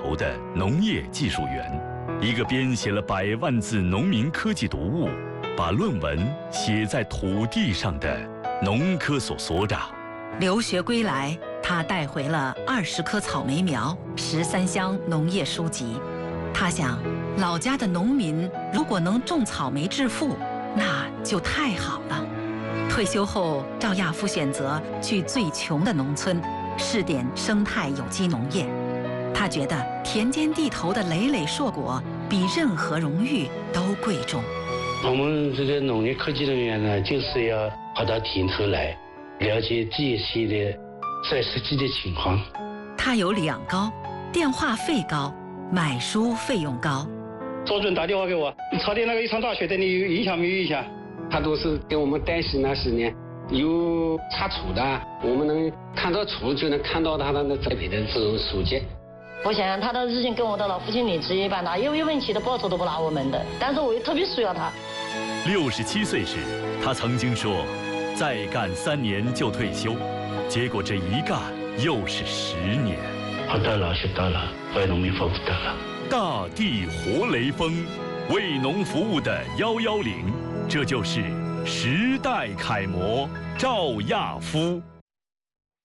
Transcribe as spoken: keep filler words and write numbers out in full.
头的农业技术员，一个编写了百万字农民科技读物，把论文写在土地上的农科所所长。 留学归来，他带回了二十棵草莓苗、十三箱农业书籍。他想，老家的农民如果能种草莓致富，那就太好了。退休后，赵亚夫选择去最穷的农村，试点生态有机农业。他觉得田间地头的累累硕果比任何荣誉都贵重。 我们这个农业科技人员呢，就是要跑到田头来，了解这些的在实际的情况。 他有两高：电话费高，买书费用高。 周准打电话给我，你朝天那个一场大雪对你有影响没有影响？ 他都是给我们担心那十年有查处的，我们能看到处就能看到他的栽培的这种书籍。 我想他的日情跟我的老父亲理智一般的，有一分钱的报酬都不拿我们的，但是我又特别需要他。 六十七岁时，他曾经说，再干三年就退休，结果这一干又是十年。 活到老学到老，为农民服务到老。 大地活雷锋，为农服务的幺幺零，这就是时代楷模赵亚夫。